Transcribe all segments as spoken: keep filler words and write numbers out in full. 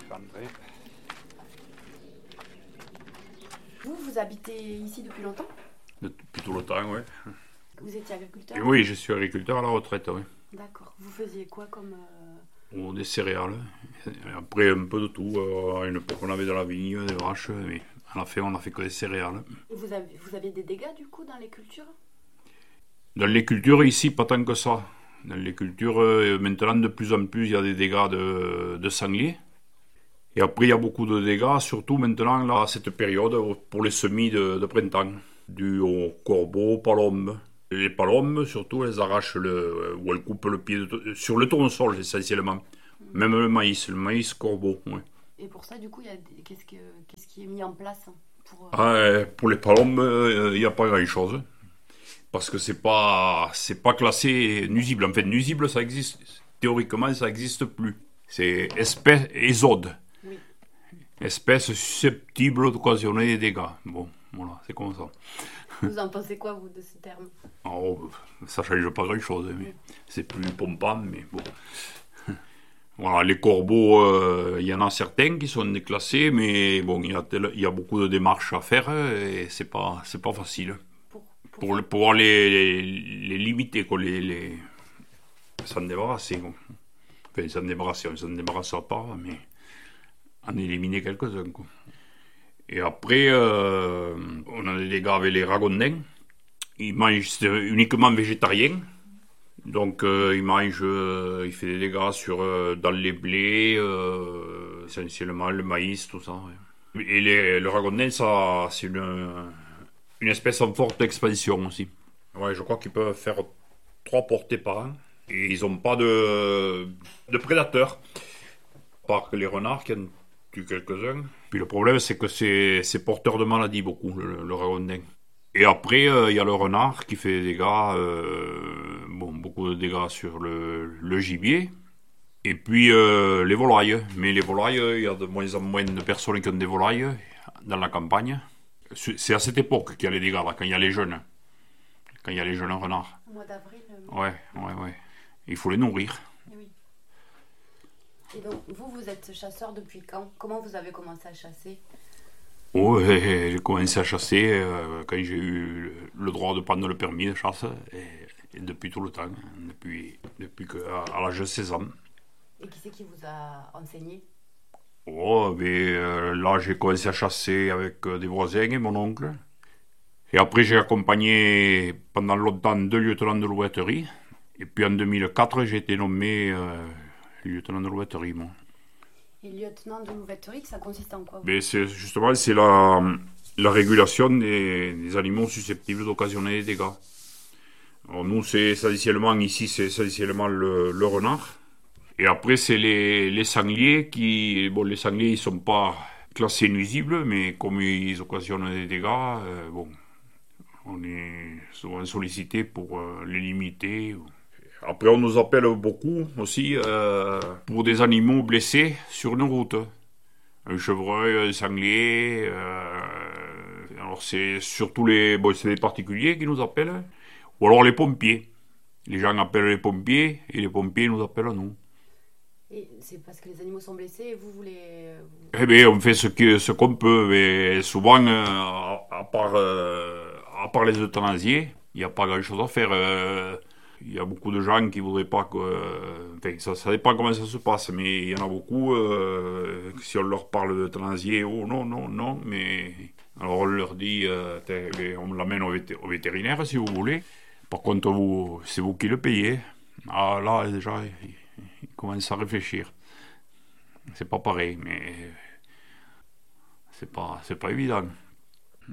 rentrer. Vous, vous habitez ici depuis longtemps? Depuis tout le temps, oui. Vous étiez agriculteur? Oui, je suis agriculteur à la retraite, oui. D'accord. Vous faisiez quoi comme... Euh... Oh, des céréales. Et après, un peu de tout. Euh, à une époque, on avait de la vigne, des vaches, mais à la fin, on n'a fait que des céréales. Et vous, avez, vous aviez des dégâts, du coup, dans les cultures? Dans les cultures, ici, pas tant que ça. Dans les cultures, euh, maintenant, de plus en plus, il y a des dégâts de, de sangliers. Et après, il y a beaucoup de dégâts, surtout maintenant, là, à cette période, pour les semis de, de printemps, dus aux corbeaux, palombes. Les palombes, surtout, elles arrachent le, ou elles coupent le pied de, sur le tournesol, essentiellement. Mmh. Même le maïs, le maïs corbeau, oui. Et pour ça, du coup, qu'est-ce, que, qu'est-ce qui est mis en place pour... Ah, pour les palombes, il euh, n'y a pas grand-chose. Parce que c'est pas, c'est pas classé nuisible. En fait, nuisible, ça existe. Théoriquement, ça n'existe plus. C'est espèce ésode. Oui. Espèce susceptible d'occasionner des dégâts. Bon, voilà, c'est comme ça. Vous en pensez quoi, vous, de ce terme? Oh, ça ne change pas grand-chose. Mais oui. C'est plus pompant, mais bon. Voilà, les corbeaux, il euh, y en a certains qui sont déclassés, mais bon, il y, y a beaucoup de démarches à faire et c'est pas, c'est pas facile. Pour, pour, pour pouvoir les, les, les limiter, quoi, les, les... s'en débarrasser. Quoi. Enfin, s'en débarrasser, on ne s'en débarrassera pas, mais en éliminer quelques-uns. Quoi. Et après, euh, on a des dégâts avec les ragondins. Ils mangent uniquement végétariens. Donc euh, il mange, euh, il fait des dégâts sur, euh, dans les blés, euh, essentiellement le maïs, tout ça. Ouais. Et les, le ragondin, ça, c'est une, une espèce en forte expansion aussi. Ouais, je crois qu'ils peuvent faire trois portées par an. Et ils n'ont pas de, de prédateurs, à part que les renards qui en tuent quelques-uns. Puis le problème, c'est que c'est, c'est porteur de maladies beaucoup, le, le ragondin. Et après, il euh, y a le renard qui fait des dégâts, euh, bon, beaucoup de dégâts sur le, le gibier. Et puis euh, les volailles. Mais les volailles, il y a de moins en moins de personnes qui ont des volailles dans la campagne. C'est à cette époque qu'il y a les dégâts, là, quand il y a les jeunes. Quand il y a les jeunes renards. Au mois d'avril. Euh... Ouais, ouais, ouais. Il faut les nourrir. Et oui. Et donc, vous, vous êtes chasseur depuis quand? Comment vous avez commencé à chasser? Oh, j'ai commencé à chasser euh, quand j'ai eu le droit de prendre le permis de chasse, et, et depuis tout le temps, depuis, depuis que, à, à l'âge de seize ans. Et qui c'est qui vous a enseigné? Oh, mais euh, là j'ai commencé à chasser avec euh, des voisins et mon oncle. Et après j'ai accompagné pendant longtemps deux lieutenants de louveterie. Et puis en deux mille quatre j'ai été nommé euh, lieutenant de louveterie, moi. Et lieutenant de louveterie, ça consiste en quoi? Mais c'est, justement, c'est la, la régulation des, des animaux susceptibles d'occasionner des dégâts. Alors nous, c'est essentiellement, ici, c'est essentiellement le, le renard. Et après, c'est les, les sangliers qui... Bon, les sangliers, ils ne sont pas classés nuisibles, mais comme ils occasionnent des dégâts, euh, bon, on est souvent sollicité pour euh, les limiter. Après, on nous appelle beaucoup aussi euh, pour des animaux blessés sur une route. Un chevreuil, un sanglier. Euh, alors, c'est surtout les, bon, c'est les particuliers qui nous appellent. Ou alors les pompiers. Les gens appellent les pompiers et les pompiers nous appellent à nous. Et c'est parce que les animaux sont blessés et vous voulez... Vous... Eh bien, on fait ce, que, ce qu'on peut. Mais souvent, euh, à, à, part, euh, à part les euthanasiés, il n'y a pas grand-chose à faire. Euh, Il y a beaucoup de gens qui voudraient pas que... Euh, enfin, ça, ça dépend comment ça se passe, mais il y en a beaucoup, euh, si on leur parle d'euthanasier, oh non, non, non, mais... Alors on leur dit, euh, on l'amène au, vété- au vétérinaire si vous voulez. Par contre, vous, c'est vous qui le payez. Ah là, déjà, ils, ils commencent à réfléchir. C'est pas pareil, mais... C'est pas, c'est pas évident. Mm.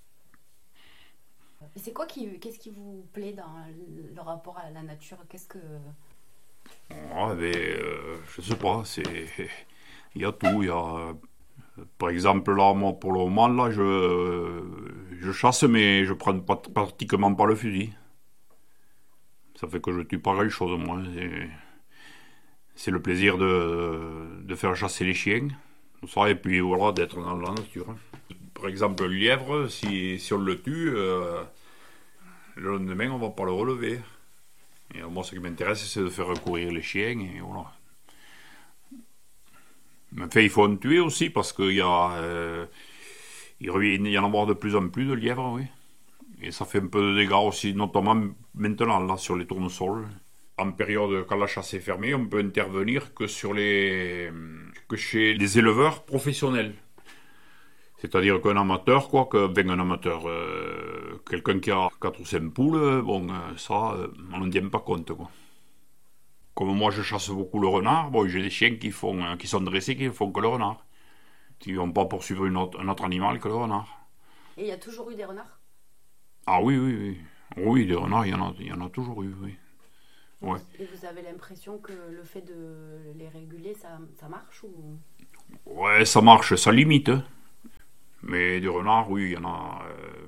Et c'est quoi qui, qu'est-ce qui vous plaît dans le rapport à la nature? Qu'est-ce que... Ah, ben, euh, je sais pas, c'est... Il y a tout, il y a... Par exemple, là, moi, pour le moment, là, je, je chasse, mais je prends pas, pratiquement pas le fusil. Ça fait que je tue pas grand-chose, moi. C'est, c'est le plaisir de, de faire chasser les chiens, tout ça, et puis voilà, d'être dans la nature. Par exemple, le lièvre, si, si on le tue... Euh, le lendemain, on va pas le relever. Et moi, ce qui m'intéresse, c'est de faire courir les chiens, et voilà. Enfin, il faut en tuer aussi parce qu'il y a, euh, il revient- il y en a avoir de plus en plus de lièvres, oui. Et ça fait un peu de dégâts aussi, notamment maintenant là sur les tournesols. En période quand la chasse est fermée, on peut intervenir que sur les, que chez les éleveurs professionnels. C'est-à-dire qu'un amateur, quoi, que, ben, un amateur, euh, quelqu'un qui a quatre ou cinq poules, bon, euh, ça, euh, on n'en tient pas compte, quoi. Comme moi, je chasse beaucoup le renard, bon, j'ai des chiens qui font, euh, qui sont dressés, qui ne font que le renard. Qui ne vont pas poursuivre une autre, un autre animal que le renard. Et il y a toujours eu des renards? Ah oui, oui, oui. Oui, des renards, il y en a, il y en a toujours eu, oui. Ouais. Et vous avez l'impression que le fait de les réguler, ça, ça marche ou... Ouais, ça marche, ça limite. Hein. Mais des renards, oui, il y en a. Euh...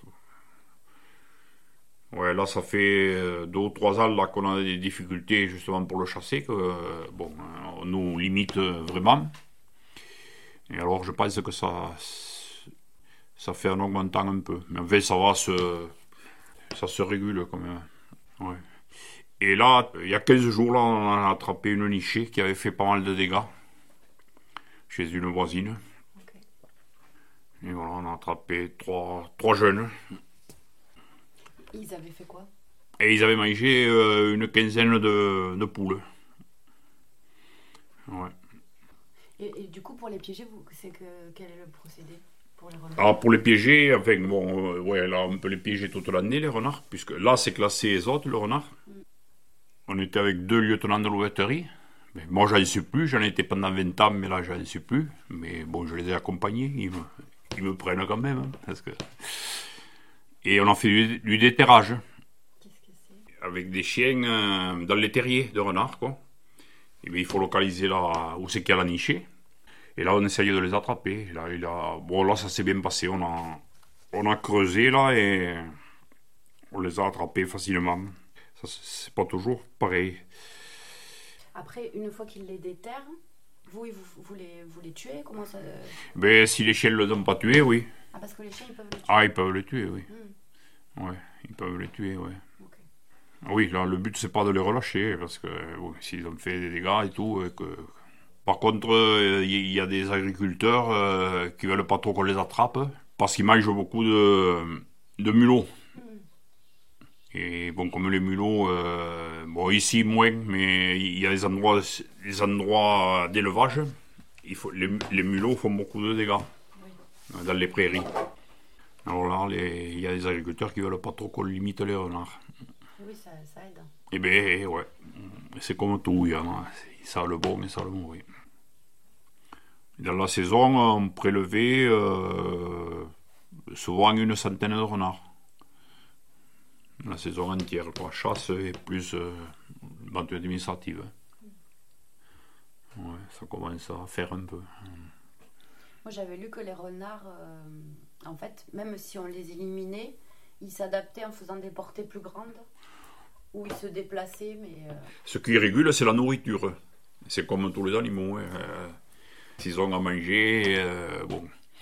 Ouais, là, ça fait euh, deux ou trois ans là, qu'on a des difficultés justement pour le chasser, que euh, bon, on nous limite euh, vraiment. Et alors, je pense que ça, ça fait en augmentant un peu. Mais en fait, ça va se, ça se régule quand même. Ouais. Et là, il y a quinze jours, là, on a attrapé une nichée qui avait fait pas mal de dégâts chez une voisine. Okay. Et voilà, on a attrapé trois, trois jeunes. Ils avaient fait quoi? Et ils avaient mangé euh, une quinzaine de, de poules. Ouais. Et, et du coup, pour les piéger, vous, c'est que, quel est le procédé pour les renards? Alors pour les piéger, enfin bon, euh, ouais, là on peut les piéger toute l'année les renards, puisque là c'est classé exote le renard. Mm. On était avec deux lieutenants de louveterie. Mais moi j'en suis plus, j'en étais pendant vingt ans, mais là j'en suis plus. Mais bon, je les ai accompagnés, ils me, ils me prennent quand même. Hein, parce que... Et on a fait du, du déterrage. Qu'est-ce que c'est? Avec des chiens euh, dans les terriers de renards, quoi. Et bien, il faut localiser là où c'est qu'il y a la nichée. Et là, on essayait de les attraper. Là, il a... Bon, là, ça s'est bien passé. On a, on a creusé, là, et on les a attrapés facilement. Ça, c'est pas toujours pareil. Après, une fois qu'ils les déterrent, vous, vous, vous, les, vous les tuez? Comment ça... Ben, si les chiens ne les ont pas tués, oui. Ah, parce que les chiens, ils peuvent les tuer? Ah, ils peuvent les tuer, oui. Mm. Ouais, ils peuvent les tuer, ouais. Okay. Oui, là, le but, c'est pas de les relâcher, parce que bon, s'ils ont fait des dégâts et tout, et que... Par contre, il euh, y, y a des agriculteurs euh, qui veulent pas trop qu'on les attrape, parce qu'ils mangent beaucoup de, de mulots. Mm. Et bon, comme les mulots, euh, bon, ici moins, mais il y a des endroits, des endroits d'élevage, il faut, les, les mulots font beaucoup de dégâts, oui, dans les prairies. Alors là, il y a des agriculteurs qui veulent pas trop qu'on limite les renards. Oui, ça, ça aide. Eh bien, ouais. C'est comme tout, il y en a. Ça a le bon et ça a le mauvais. Dans la saison, on prélevait euh, souvent une centaine de renards. La saison entière, la chasse et plus euh, vente administrative. Ouais, ça commence à faire un peu. Moi, j'avais lu que les renards, euh, en fait, même si on les éliminait, ils s'adaptaient en faisant des portées plus grandes. Où ils se déplaçaient, mais... Euh... Ce qui régule, c'est la nourriture. C'est comme tous les animaux. Hein. Euh, s'ils ont à manger, euh, bon.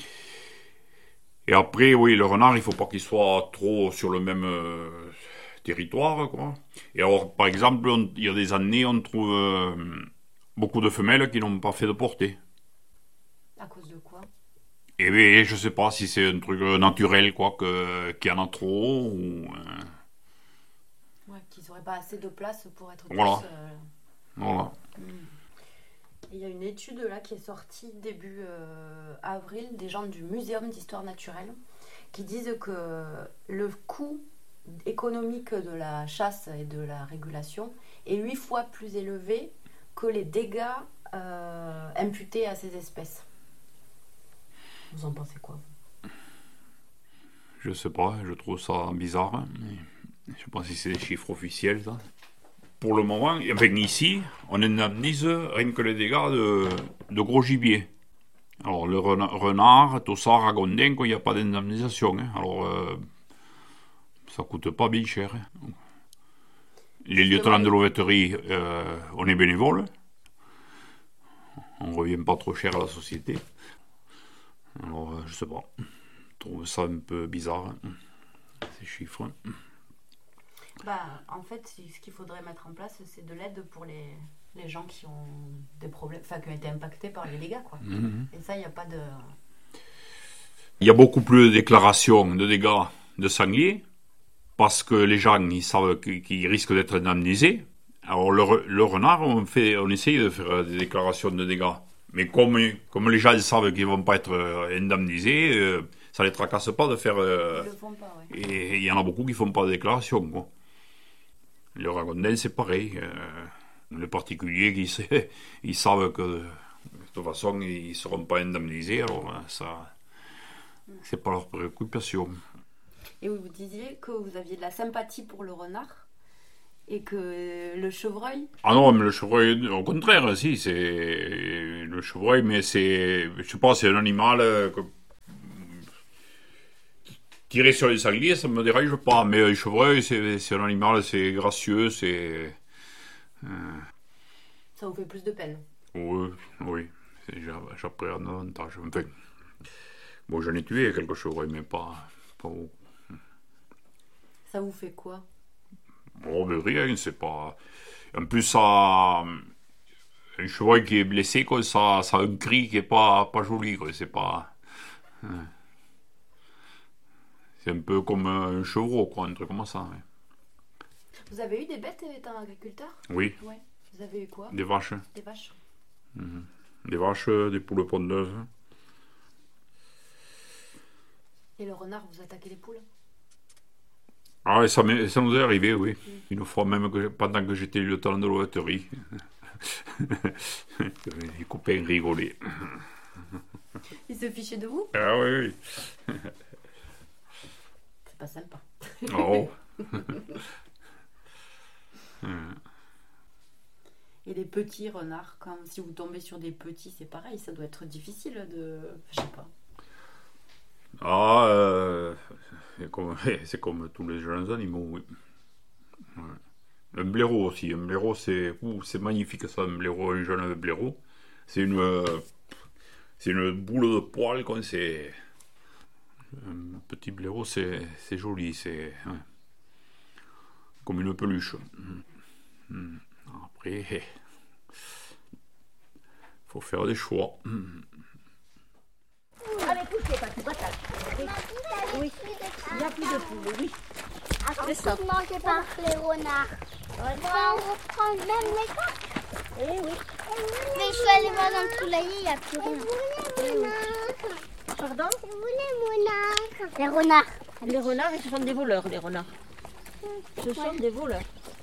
Et après, oui, le renard, il ne faut pas qu'il soit trop sur le même euh, territoire, quoi. Et alors, par exemple, on, il y a des années, on trouve euh, beaucoup de femelles qui n'ont pas fait de portée. À cause de quoi? Eh bien, je ne sais pas si c'est un truc naturel, quoi, que, qu'il y en a trop, ou... Euh, Ouais, qu'ils n'auraient pas assez de place pour être voilà. tous... Euh... Voilà. Il y a une étude là qui est sortie début euh, avril, des gens du Muséum d'histoire naturelle, qui disent que le coût économique de la chasse et de la régulation est huit fois plus élevé que les dégâts euh, imputés à ces espèces. Vous en pensez quoi? Je sais pas, je trouve ça bizarre, mais... Je ne sais pas si c'est des chiffres officiels, ça. Pour le moment, enfin, ici, on indemnise rien que les dégâts de, de gros gibier. Alors, le renard, tossard, ragondin, il n'y a pas d'indemnisation. Hein. Alors, euh, ça ne coûte pas bien cher. Hein. Les lieutenants de louveterie, euh, on est bénévole. On ne revient pas trop cher à la société. Alors, euh, je sais pas. Je trouve ça un peu bizarre, hein, ces chiffres. Bah, en fait, ce qu'il faudrait mettre en place, c'est de l'aide pour les, les gens qui ont des problèmes, enfin qui ont été impactés par les dégâts, quoi. Mmh. Et ça, il n'y a pas de... Il y a beaucoup plus de déclarations de dégâts de sangliers parce que les gens ils savent qu'ils risquent d'être indemnisés. Alors le, le renard, on, fait, on essaye de faire des déclarations de dégâts. Mais comme, comme les gens ils savent qu'ils ne vont pas être indemnisés, euh, ça ne les tracasse pas de faire... Euh, Ils le font pas, ouais. Et il y en a beaucoup qui ne font pas de déclaration. Quoi. Le ragondin, c'est pareil. Euh, les particuliers, qui, ils savent que de toute façon, ils ne seront pas indemnisés. Alors ça, c'est pas leur préoccupation. Et vous disiez que vous aviez de la sympathie pour le renard et que le chevreuil... Ah non, mais le chevreuil, au contraire, si, c'est le chevreuil, mais c'est, je sais pas, c'est un animal que... Tirer sur les sangliers, ça me dérange pas, mais le chevreuil, c'est, c'est un animal, c'est gracieux, c'est... Euh... Ça vous fait plus de peine? Oui, oui, j'appréhende davantage. Enfin, bon, j'en ai tué quelques chevreuils, mais pas, pas beaucoup. Ça vous fait quoi? Bon, mais rien, c'est pas... En plus, ça... Un chevreuil qui est blessé, quoi, ça, ça a un cri qui est pas, pas joli, quoi, c'est pas... C'est un peu comme un chevreau, quoi, un truc comme ça. Ouais. Vous avez eu des bêtes étant agriculteur? Oui. Ouais. Vous avez eu quoi? Des vaches. Des vaches. Mmh. Des vaches, des poules pondeuses. Et le renard, vous attaquez les poules? Ah, ça, ça nous est arrivé, oui. Mmh. Une fois même, que, pendant que j'étais lieutenant de l'ouaterie. Les copains rigolaient. Ils se fichaient de vous? Ah oui, oui. C'est pas sympa. Oh. Et les petits renards, quand si vous tombez sur des petits, c'est pareil, ça doit être difficile de... Je sais pas. Ah, euh, c'est, comme, c'est comme tous les jeunes animaux, oui. Ouais. Un blaireau aussi. Un blaireau, c'est, ouh, c'est magnifique ça, un blaireau, un jeune blaireau. C'est une, euh, c'est une boule de poils, quoi. C'est... Un petit blaireau, c'est, c'est joli, c'est ouais. Comme une peluche. Après, il faut faire des choix. Allez, poussez, pas tout patate. Oui, il n'y a plus de poules, oui. C'est ça. Mangez par les renards. On reprend même les coques. Oui, oui. Mais je suis allée voir dans le poulailler, il n'y a plus rien. Pardon? Je voulais renards. Les renards. Les renards, ce sont des voleurs, les renards. Ce sont ouais. des voleurs.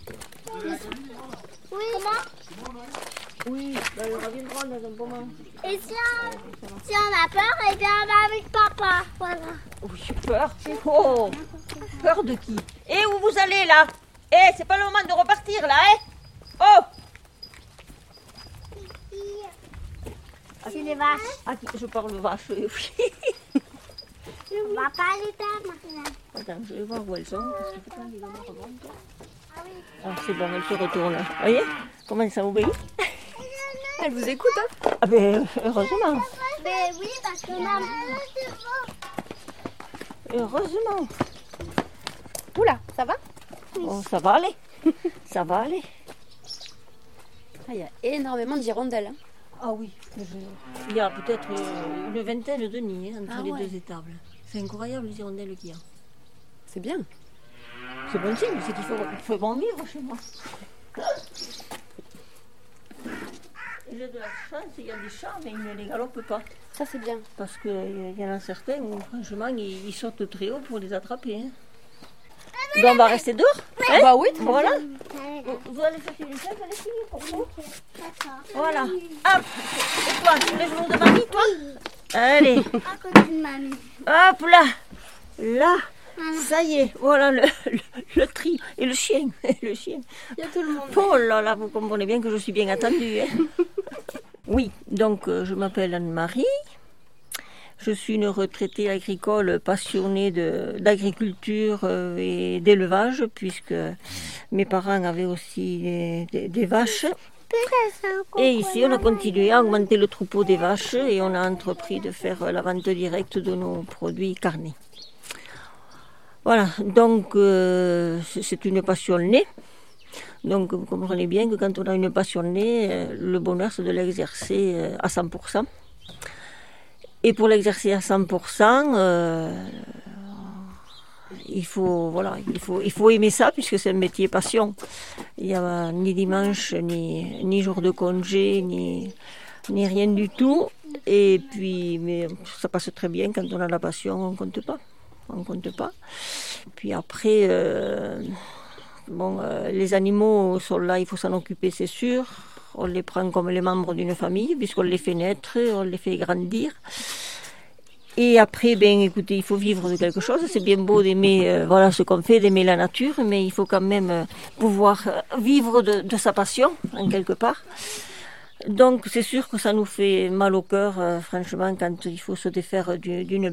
Oui. Comment? Oui, ben, ils reviendront dans un moment. Et si on, si on a peur, eh bien on va avec papa. Voilà. Oui, j'ai peur. Oh, peur de qui? Et où vous allez là? Eh, c'est pas le moment de repartir là, hein? Oh! C'est les vaches. Ah, je parle de vaches, oui. On va pas aller là maintenant. Attends, je vais voir où elles sont. Parce que quand les mamans remontent. Ah, c'est bon, elles se retournent. Vous voyez comment ça obéit? Elle vous écoute, hein? Ah ben, heureusement. Ben oui, parce que maman, heureusement. Oula, ça va? Oh, ça va aller. Ça va aller. Ah, il y a énormément d'hirondelles. Hein. Ah oui, je... il y a peut-être une vingtaine de nids hein, entre ah, les ouais. deux étables. C'est incroyable les hirondelles qu'il y a. C'est bien. C'est bon signe, c'est qu'il faut, faut bon vivre chez moi. J'ai de la chance, il y a des chats, mais ils ne les galopent pas. Ça, c'est bien. Parce qu'il y en a certains où, franchement, ils, ils sortent très haut pour les attraper. Hein. Donc, on va rester dehors hein? Bah oui, voilà. Vous, vous allez chercher les chefs, allez finir pour vous. Voilà. Hop. Et toi, tu les genoux de mamie, toi? Allez. À côté de mamie. Hop là. Là. Ça y est, voilà le, le, le tri. Et le chien. Le chien. Il y a tout le monde. Oh là là, vous comprenez bien que je suis bien attendue. Hein. Oui, donc euh, je m'appelle Anne-Marie. Je suis une retraitée agricole passionnée de, d'agriculture euh, et d'élevage, puisque mes parents avaient aussi des, des, des vaches. Et ici, on a continué à augmenter le troupeau des vaches et on a entrepris de faire la vente directe de nos produits carnés. Voilà, donc euh, c'est une passion née. Donc vous comprenez bien que quand on a une passionnée, le bonheur c'est de l'exercer à cent pour cent. Et pour l'exercer à cent pour cent, euh, il faut, voilà, il faut, il faut aimer ça puisque c'est un métier passion. Il n'y a ni dimanche, ni, ni jour de congé, ni, ni rien du tout. Et puis, mais ça passe très bien quand on a la passion, on ne compte pas. On ne compte pas. Puis après, euh, bon, euh, les animaux sont là, il faut s'en occuper, c'est sûr. On les prend comme les membres d'une famille puisqu'on les fait naître, on les fait grandir. Et après, ben, écoutez, il faut vivre de quelque chose. C'est bien beau d'aimer euh, voilà, ce qu'on fait, d'aimer la nature, mais il faut quand même euh, pouvoir vivre de, de sa passion, en quelque part. Donc, c'est sûr que ça nous fait mal au cœur, euh, franchement, quand il faut se défaire d'une